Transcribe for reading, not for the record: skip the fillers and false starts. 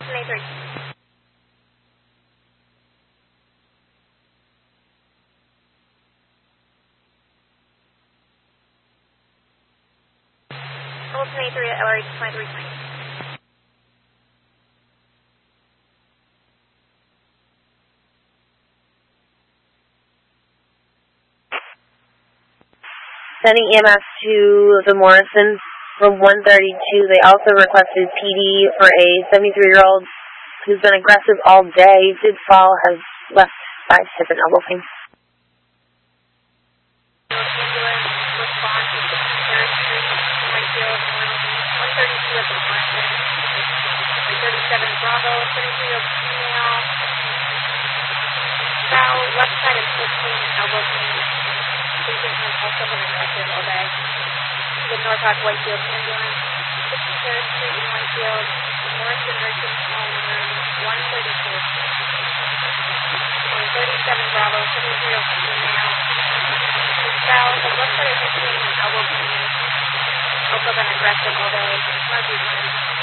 A3. Open A3 at LRH 2320. Sending EMS to the Morrison from 132. They also requested PD for a 73-year-old who's been aggressive all day, did fall, has left 5 different elbow pains. Ambulance response to 3rd Street, Whitefield, 132 at the Morrison. 37 Bravo, 73-year-old female. Now, left side of 15, elbow pain. Patient has also been aggressive all day. The Norfolk Whitefield ambulance, 53rd Street in Whitefield, Morrison Nursing Home room 132. 37 Bravo, 73-year-old female. Now, the left side of 15, elbow pain. Also been aggressive all day.